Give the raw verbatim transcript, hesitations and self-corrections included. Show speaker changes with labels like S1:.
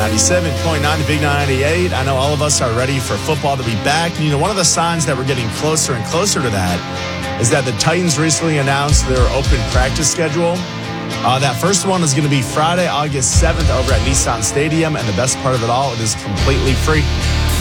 S1: ninety-seven point nine to Big ninety-eight. I know all of us are ready for football to be back. And, you know, one of the signs that we're getting closer and closer to that is that the Titans recently announced their open practice schedule. Uh, that first one is going to be Friday, August seventh over at Nissan Stadium. And the best part of it all, it is completely free.